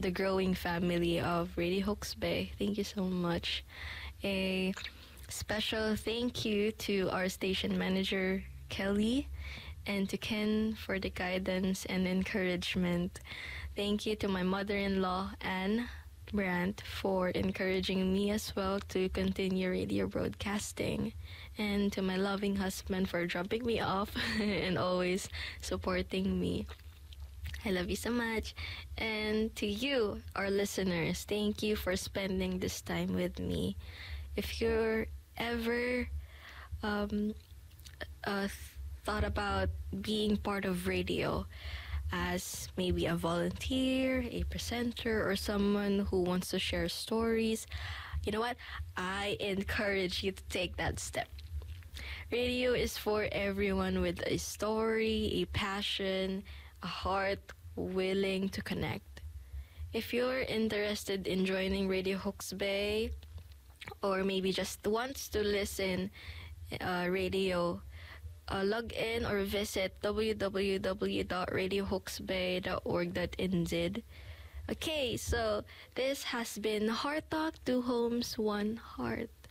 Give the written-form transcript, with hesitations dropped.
the growing family of Radio Hawke's Bay. Thank you so much. A special thank you to our station manager, Kelly, and to Ken for the guidance and encouragement. Thank you to my mother-in-law, Anne Brandt, for encouraging me as well to continue radio broadcasting, and to my loving husband for dropping me off and always supporting me. I love you so much. And to you, our listeners, thank you for spending this time with me. If you're ever thought about being part of radio as maybe a volunteer, a presenter, or someone who wants to share stories, you know what? I encourage you to take that step. Radio is for everyone with a story, a passion, a heart willing to connect. If you're interested in joining Radio Hawke's Bay, or maybe just wants to listen radio, log in or visit www.radiohawksbay.org.nz. Okay, so this has been Heart Talk, Two Homes, One Heart.